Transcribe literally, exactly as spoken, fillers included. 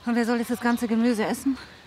Und wer soll jetzt das ganze Gemüse essen?